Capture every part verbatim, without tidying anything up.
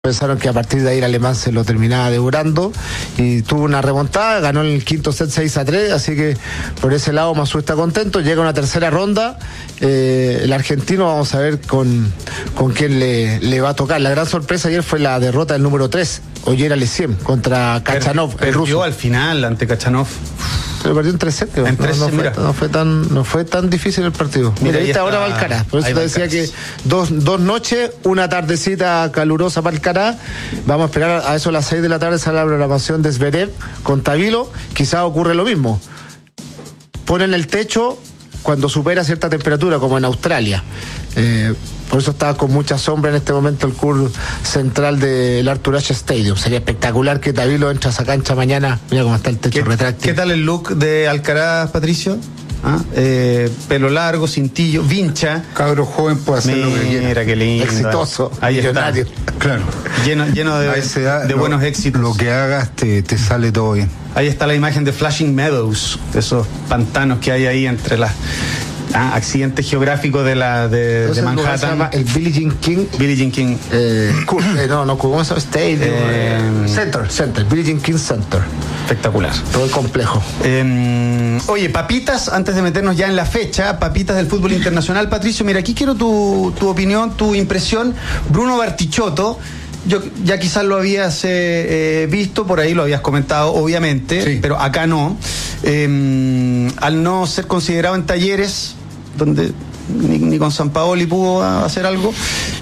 Pensaron que a partir de ahí el alemán se lo terminaba devorando y tuvo una remontada, ganó el quinto set seis a tres, así que por ese lado Masu está contento. Llega una tercera ronda, eh, el argentino, vamos a ver con, con quién le, le va a tocar. La gran sorpresa ayer fue la derrota del número tres, Oyer Alesiem, contra Kachanov, per, el ruso. Perdió al final ante Kachanov. Pero perdió en tres sets, en no, tres, no, mira. fue, no, fue tan, no fue tan difícil el partido. Mira, ahí está ahora va Alcaraz. Por eso te decía que dos, dos noches, una tardecita calurosa para Alcaraz. Vamos a esperar a eso a las seis de la tarde, sale la programación de Zverev con Tabilo. Quizás ocurre lo mismo. Ponen el techo cuando supera cierta temperatura, como en Australia. Eh, por eso está con mucha sombra en este momento el curso central del Arthur Ashe Stadium. Sería espectacular que Tabilo entre a esa cancha mañana. Mira cómo está el techo retráctil. ¿Qué tal el look de Alcaraz, Patricio? ¿Ah? Eh, pelo largo, cintillo, vincha. Cabro joven puede hacer Mira, lo que quiera. Mira qué lindo. Exitoso, ahí millonario. Está. Claro. Lleno, lleno de, edad, de lo, buenos éxitos. Lo que hagas te, te sale todo bien. Ahí está la imagen de Flushing Meadows, esos pantanos que hay ahí entre las ah, accidentes geográficos de la de, de Manhattan. Se llama el Billie Jean King. Billie Jean King. Eh, cool. eh, no, no, ¿cómo se llama? Stadium. Eh, Center, Center. Billie Jean King Center. Espectacular. Todo el complejo. Eh, oye, papitas, antes de meternos ya en la fecha, papitas del fútbol internacional. Patricio, mira, aquí quiero tu, tu opinión, tu impresión. Bruno Bartichotto. Yo ya quizás lo habías eh, eh, visto, por ahí lo habías comentado, obviamente, sí, pero acá no. Eh, al no ser considerado en Talleres, donde ni, ni con Sampaoli pudo hacer algo,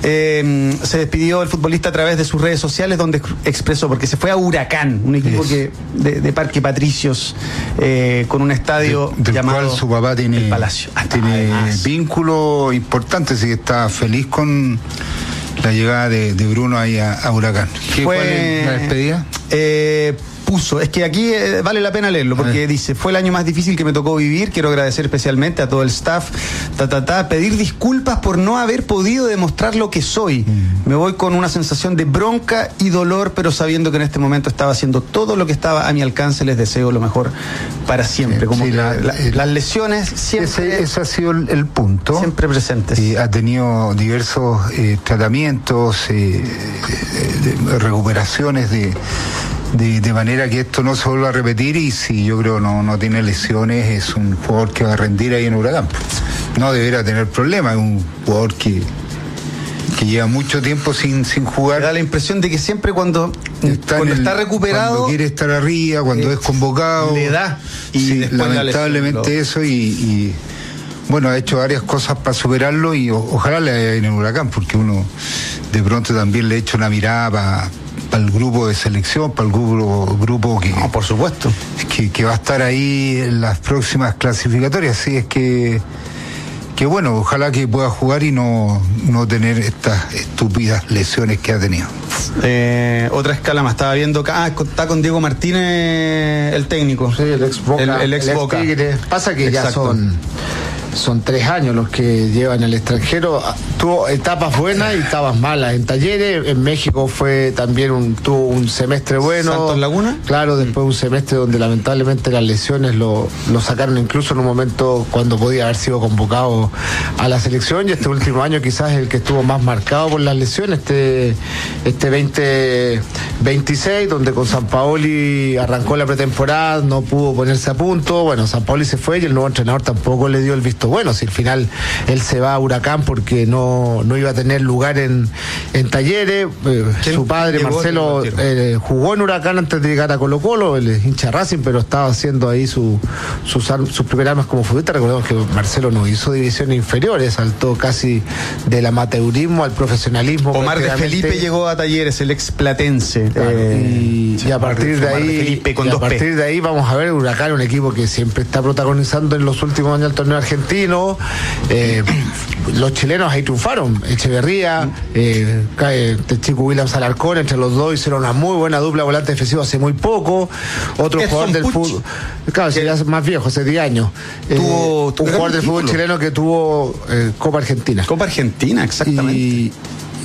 eh, se despidió el futbolista a través de sus redes sociales, donde expresó, porque se fue a Huracán, un equipo yes. que de, de Parque Patricios, eh, con un estadio de, del llamado cual su papá tiene, el Palacio. Ah, tiene además. vínculo importante, así que está feliz con la llegada de, de Bruno ahí a, a Huracán. ¿Qué, fue, ¿Cuál es la despedida? Eh, puso, es que aquí eh, vale la pena leerlo, porque dice: fue el año más difícil que me tocó vivir, quiero agradecer especialmente a todo el staff, ta, ta, ta, pedir disculpas por no haber podido demostrar lo que soy. Mm. Me voy con una sensación de bronca y dolor, pero sabiendo que en este momento estaba haciendo todo lo que estaba a mi alcance. Les deseo lo mejor para siempre. Sí, como sí, la, la, el, las lesiones siempre... Ese, ese ha sido el, el punto. Siempre presentes. Eh, ha tenido diversos eh, tratamientos, eh, de, de recuperaciones de... De, de manera que esto no se vuelva a repetir, y si yo creo no, no tiene lesiones, es un jugador que va a rendir ahí en Huracán. No deberá tener problemas, es un jugador que, que lleva mucho tiempo sin, sin jugar. Me da la impresión de que siempre cuando está, cuando el, está recuperado, cuando quiere estar arriba, cuando eh, es convocado, le da. Y sí, lamentablemente la eso, y, y bueno, ha hecho varias cosas para superarlo, y o, ojalá le vaya bien en Huracán, porque uno de pronto también le echa una mirada para para el grupo de selección, para el grupo, grupo que, no, por supuesto, que, que va a estar ahí en las próximas clasificatorias. Así es que, que bueno, ojalá que pueda jugar y no, no tener estas estúpidas lesiones que ha tenido. Eh, otra escala más, estaba viendo, ah, está con Diego Martínez, el técnico. Sí, el ex Boca. El, el ex el Boca. Ex Pasa que Exacto. ya son... Son tres años los que llevan al extranjero. Tuvo etapas buenas y etapas malas. En Talleres, en México fue también un, tuvo un semestre bueno. ¿Santos Laguna? Claro, después un semestre donde lamentablemente las lesiones lo, lo sacaron incluso en un momento cuando podía haber sido convocado a la selección. Y este último año quizás es el que estuvo más marcado por las lesiones, este, este veinte veintiséis, donde con Sampaoli arrancó la pretemporada, no pudo ponerse a punto. Bueno, Sampaoli se fue y el nuevo entrenador tampoco le dio el visto bueno. Si al final él se va a Huracán porque no, no iba a tener lugar en, en Talleres. Eh, su padre Marcelo eh, jugó en Huracán antes de llegar a Colo Colo, él es hincha Racing, pero estaba haciendo ahí su, sus, sus primeras armas como futbolista. Recordemos que Marcelo no hizo divisiones inferiores, saltó casi del amateurismo al profesionalismo. Omar de Felipe llegó a Talleres, el ex platense. Claro, eh, y, y a partir de ahí de Felipe, con y a dos partir P. de ahí vamos a ver Huracán, un equipo que siempre está protagonizando en los últimos años el torneo argentino. Eh, los chilenos ahí triunfaron, Echeverría, eh, este chico Williams Alarcón, entre los dos hicieron una muy buena dupla volante defensivo hace muy poco. Otro Edson jugador del Puch. fútbol, claro, ya es más viejo, hace diez años, tuvo, eh, un jugador del fútbol chileno que tuvo eh, Copa Argentina. Copa Argentina, exactamente. Y,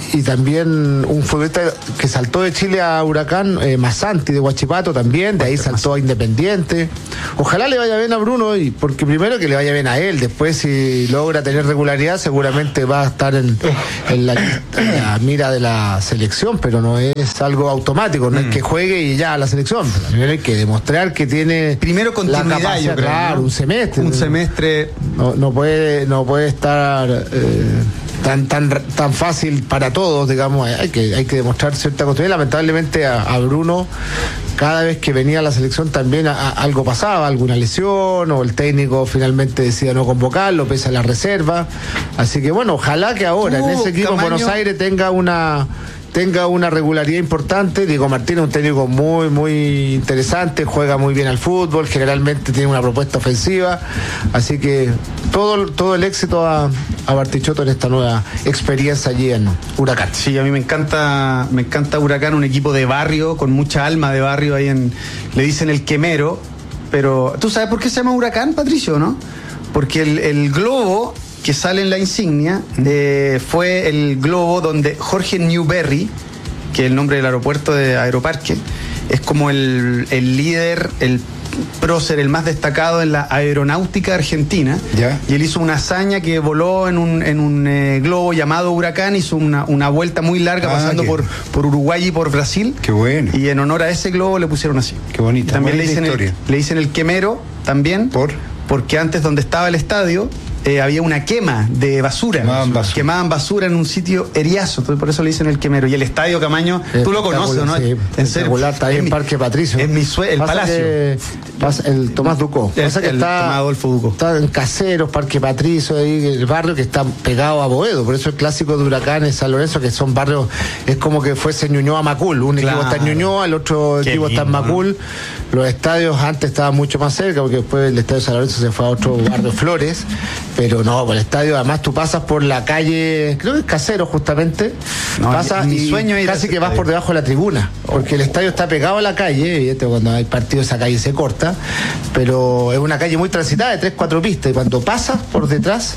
y también un futbolista que saltó de Chile a Huracán, eh, Masanti de Huachipato también, de ahí saltó a Independiente. Ojalá le vaya bien a Bruno, y porque primero que le vaya bien a él, después si logra tener regularidad seguramente va a estar en, en, la, en la mira de la selección, pero no es algo automático, no mm. es que juegue y ya a la selección, primero hay que demostrar que tiene primero continuidad, la capacidad, yo creo, claro, ¿no? un semestre. Un semestre. No, no puede, no puede estar eh, tan, tan, tan fácil para todos, digamos, hay que, hay que demostrar cierta continuidad. Lamentablemente a, a Bruno, cada vez que venía a la selección también a, a, algo pasaba, alguna lesión, o el técnico finalmente decía no convocarlo, pese a la reserva. Así que bueno, ojalá que ahora uh, en ese equipo Camaño... Buenos Aires tenga una tenga una regularidad importante. Diego Martínez es un técnico muy, muy interesante, juega muy bien al fútbol, generalmente tiene una propuesta ofensiva, así que todo, todo el éxito a, a Bartichotto en esta nueva experiencia allí en Huracán. Sí, a mí me encanta, me encanta Huracán, un equipo de barrio, con mucha alma de barrio ahí en, le dicen el quemero, pero ¿tú sabes por qué se llama Huracán, Patricio, no? Porque el, el globo que sale en la insignia eh, fue el globo donde Jorge Newberry, que es el nombre del aeropuerto de Aeroparque, es como el, el líder, el prócer, el más destacado en la aeronáutica argentina. ¿Ya? Y él hizo una hazaña que voló en un, en un eh, globo llamado Huracán, hizo una, una vuelta muy larga ah, pasando por, por Uruguay y por Brasil. Qué bueno. Y en honor a ese globo le pusieron así. Qué bonita. También bonita le dicen historia. El, le dicen el quemero también. ¿Por? Porque antes donde estaba el estadio Eh, había una quema de basura. Quemaban basura. Quemaban basura en un sitio eriazo, entonces por eso le dicen el quemero. Y el estadio Camaño, tú lo conoces, ¿no? Sí, en serio. Está ahí en Parque Patricio. Es mi sueño, el pasa palacio. Que, pasa el Tomás Ducó. El, pasa que el está, Tomás Adolfo Ducó. Está en Caseros, Parque Patricio, ahí el barrio que está pegado a Boedo. Por eso el clásico de Huracán es San Lorenzo, que son barrios, es como que fuese Ñuñoa Macul. Un claro. equipo está en Ñuñoa, el otro Qué equipo lindo, está en Macul. ¿no? Los estadios antes estaban mucho más cerca, porque después el estadio de San Lorenzo se fue a otro barrio Flores. Pero no, por el estadio, además tú pasas por la calle, creo que es Casero justamente, no, pasas mi, mi y sueño es casi que vas por debajo de la tribuna, porque el estadio está pegado a la calle, evidente, cuando hay partido esa calle se corta, pero es una calle muy transitada de tres, cuatro pistas, y cuando pasas por detrás,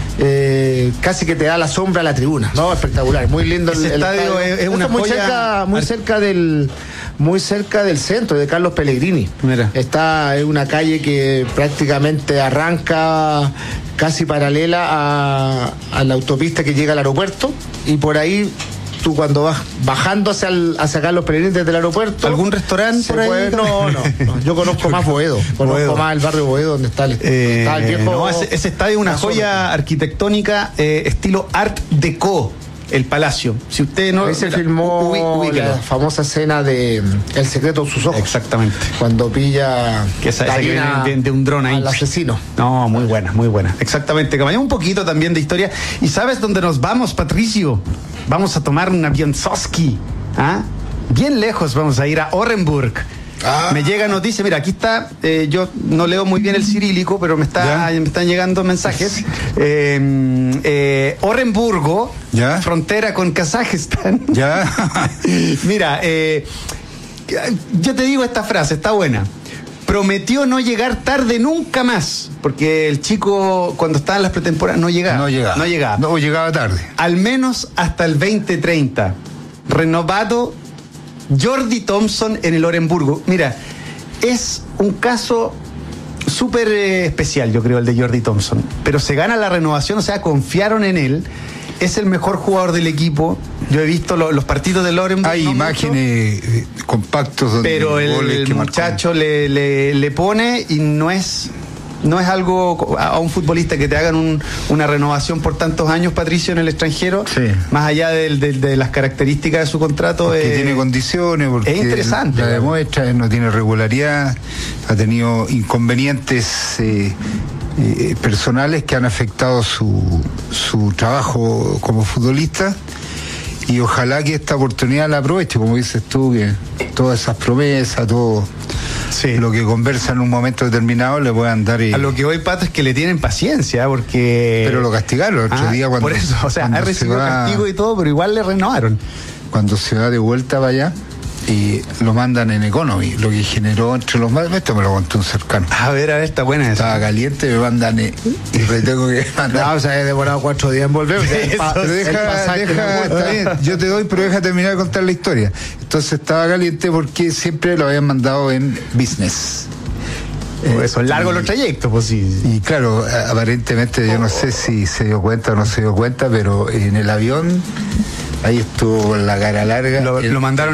Eh, casi que te da la sombra a la tribuna, ¿no? Espectacular, muy lindo. Ese el, el estadio, estadio es, es una muy joya... cerca, muy cerca del muy cerca del centro de Carlos Pellegrini. Mira. Está en una calle que prácticamente arranca casi paralela a, a la autopista que llega al aeropuerto, y por ahí tú cuando vas bajando hacia, el, hacia Carlos Pellegrini desde el aeropuerto. ¿Algún restaurante por ahí? Puede, no, no, no, yo conozco más Boedo, conozco Boedo. más el barrio Boedo donde está el, eh, está el viejo. No, ese, ese estadio es una joya arquitectónica eh, estilo Art Deco. El Palacio. Si usted no. Ahí se filmó ubi, la famosa escena de El secreto de sus ojos. Exactamente. Cuando pilla que esa, esa que viene de, de un dron ahí. Al asesino. No, muy buena, muy buena. Exactamente. Que vaya un poquito también de historia. ¿Y sabes dónde nos vamos, Patricio? Vamos a tomar un avionzoski. ¿Ah? Bien lejos vamos a ir a Orenburg. Ah. Me llega noticia, mira, aquí está, eh, yo no leo muy bien el cirílico, pero me está ¿Ya? me están llegando mensajes. Eh, eh, Orenburgo, ¿Ya? Frontera con Kazajistán. Ya. Mira, eh, yo te digo esta frase, está buena. Prometió no llegar tarde nunca más, porque el chico cuando estaba en las pretemporadas no llegaba. No llegaba. No llegaba. No llegaba tarde. Al menos hasta el veinte treinta. Renovado Jordi Thompson en el Orenburgo. Mira, es un caso súper eh, especial, yo creo, el de Jordi Thompson. Pero se gana la renovación, o sea, confiaron en él. Es el mejor jugador del equipo. Yo he visto lo, los partidos del Orenburgo. Hay no imágenes mucho, compactos donde pero el, el muchacho le, le, le pone y no es... No es algo a un futbolista que te hagan un, una renovación por tantos años, Patricio, en el extranjero, sí. Más allá de, de, de las características de su contrato. Porque eh, tiene condiciones, porque es interesante. La demuestra, no tiene regularidad, ha tenido inconvenientes eh, eh, personales que han afectado su, su trabajo como futbolista. Y ojalá que esta oportunidad la aproveche, como dices tú, que todas esas promesas, todo sí. Lo que conversan en un momento determinado le puedan dar. Y... A lo que hoy, Pato, es que le tienen paciencia, porque. Pero lo castigaron el otro ah, día cuando. Por eso, o sea, ha recibido va... castigo y todo, pero igual le renovaron. Cuando se va de vuelta para allá, y lo mandan en Economy, lo que generó entre los más, esto me lo contó un cercano. A ver, a ver, está buena esa. Estaba caliente, me mandan eh, y le tengo que mandar. No, o sea, he demorado cuatro días en volver. O sea, el pa- Pero deja, el pasaje deja, me gusta. está bien, yo te doy, pero deja terminar de contar la historia. Entonces estaba caliente porque siempre lo habían mandado en business. Pues son largos los trayectos, pues sí. Y claro, aparentemente yo no sé si se dio cuenta o no se dio cuenta, pero en el avión ahí estuvo la cara larga. Lo, El- lo mandaron